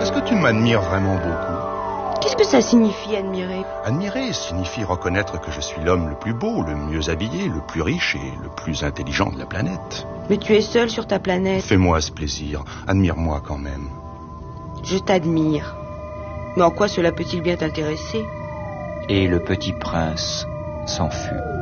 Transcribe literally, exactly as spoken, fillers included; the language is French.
Est-ce que tu m'admires vraiment beaucoup? Qu'est-ce que ça signifie, admirer? Admirer signifie reconnaître que je suis l'homme le plus beau, le mieux habillé, le plus riche et le plus intelligent de la planète. Mais tu es seul sur ta planète. Fais-moi ce plaisir, admire-moi quand même. Je t'admire. Mais en quoi cela peut-il bien t'intéresser? Et le petit prince s'en fut.